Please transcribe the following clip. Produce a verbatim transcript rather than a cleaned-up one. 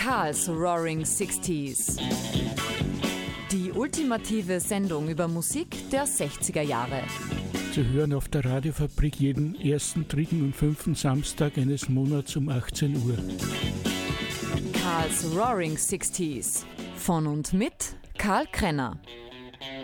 Karls Roaring Sixties. Die ultimative Sendung über Musik der sechziger Jahre. Zu hören auf der Radiofabrik jeden ersten, dritten und fünften Samstag eines Monats um achtzehn Uhr. Karls Roaring Sixties. Von und mit Karl Krenner.